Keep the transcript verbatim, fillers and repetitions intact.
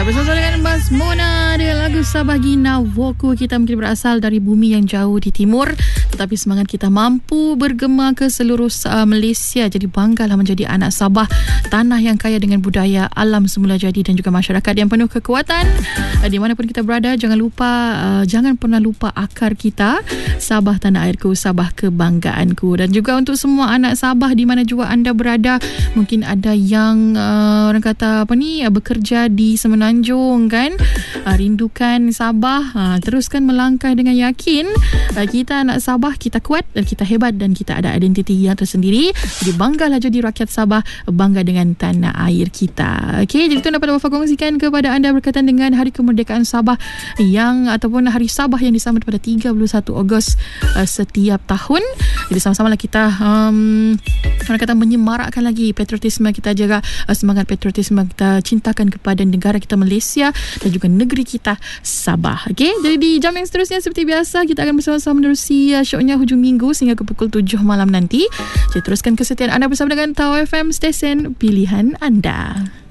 Bersama dengan Mas Mona dengan lagu Sabah Gina Woku. Kita mungkin berasal dari bumi yang jauh di timur, tetapi semangat kita mampu bergema ke seluruh uh, Malaysia. Jadi banggalah menjadi anak Sabah, tanah yang kaya dengan budaya, alam semula jadi dan juga masyarakat yang penuh kekuatan. Uh, di mana pun kita berada, jangan lupa uh, jangan pernah lupa akar kita. Sabah tanah airku, Sabah kebanggaanku. Dan juga untuk semua anak Sabah di mana juga anda berada, mungkin ada yang uh, orang kata apa ni uh, bekerja di Semenanjung kan, uh, rindukan Sabah, uh, teruskan melangkah dengan yakin. uh, kita anak Sabah, kita kuat dan kita hebat dan kita ada identiti yang tersendiri. Jadi banggalah jadi rakyat Sabah, bangga dengan tanah air kita. Okey, jadi itu dapat Wafa kongsikan kepada anda berkaitan dengan Hari Kemerdekaan Sabah yang ataupun Hari Sabah yang disambut pada tiga puluh satu Ogos uh, setiap tahun. Jadi sama-sama lah kita um, orang kata menyemarakkan lagi patriotisme kita, jaga uh, semangat patriotisme kita, cintakan kepada negara kita Malaysia dan juga negeri kita Sabah. Okey, jadi di jam yang seterusnya seperti biasa kita akan bersama-sama menerusi uh, show-nya hujung minggu sehingga ke pukul tujuh malam nanti. Jadi teruskan kesetiaan anda bersama dengan Tau F M, stesen pilihan anda.